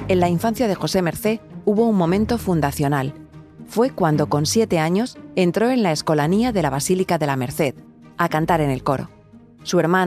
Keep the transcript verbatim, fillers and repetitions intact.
En la infancia de José Mercé hubo un momento fundacional. Fue cuando con siete años entró en la escolanía de la Basílica de la Merced, a cantar en el coro. Su hermano